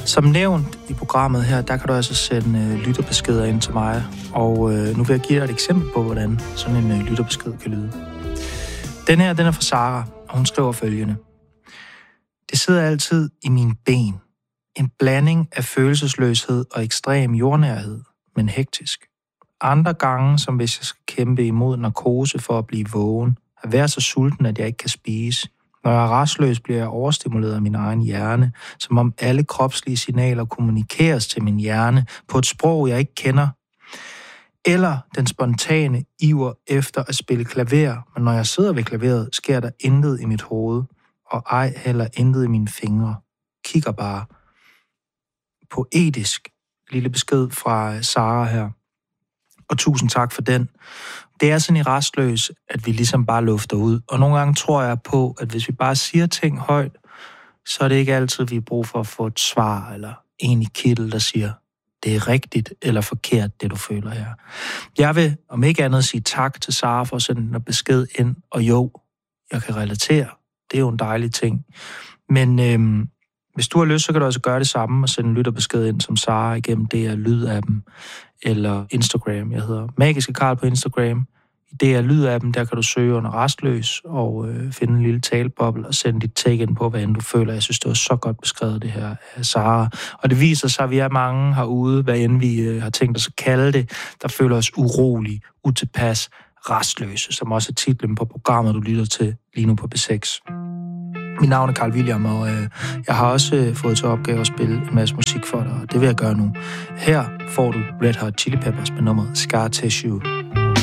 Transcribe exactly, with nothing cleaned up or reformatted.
Som nævnt i programmet her, der kan du altså sende øh, lytterbeskeder ind til mig, og øh, nu vil jeg give dig et eksempel på, hvordan sådan en øh, lytterbesked kan lyde. Den her, den er fra Sara, og hun skriver følgende. Det sidder altid i mine ben. En blanding af følelsesløshed og ekstrem jordnærhed, men hektisk. Andre gange, som hvis jeg skal kæmpe imod narkose for at blive vågen, at være så sulten, at jeg ikke kan spise. Når jeg er rastløs, bliver jeg overstimuleret af min egen hjerne, som om alle kropslige signaler kommunikeres til min hjerne på et sprog, jeg ikke kender. Eller den spontane iver efter at spille klaver, men når jeg sidder ved klaveret, sker der intet i mit hoved, og ej heller intet i mine fingre. Kigger bare. Poetisk lille besked fra Sara her. Og tusind tak for den. Det er sådan i rastløs, at vi ligesom bare lufter ud. Og nogle gange tror jeg på, at hvis vi bare siger ting højt, så er det ikke altid, vi har brug for at få et svar, eller en i kittel, der siger, det er rigtigt eller forkert, det du føler her. Jeg vil om ikke andet sige tak til Sara for at sende den besked ind, og jo, jeg kan relatere. Det er jo en dejlig ting. Men øhm, hvis du har lyst, så kan du også gøre det samme og sende en lytterbesked ind som Sara igennem det her lydappen eller Instagram. Jeg hedder Magiske Karl på Instagram. I det her lydappen, der kan du søge under Rastløs og øh, finde en lille taleboble og sende dit take ind på, hvad end du føler. Jeg synes, det var så godt beskrevet, det her af Sara. Og det viser sig, at vi er mange herude, hvad end vi øh, har tænkt os at kalde det, der føler os urolige, utilpas, rastløse, som også er titlen på programmet, du lytter til lige nu på B seks. Mit navn er Carl William, og øh, jeg har også øh, fået til opgave at spille en masse musik for dig, og det vil jeg gøre nu. Her får du Red Hot Chili Peppers med nummeret Scar Tissue.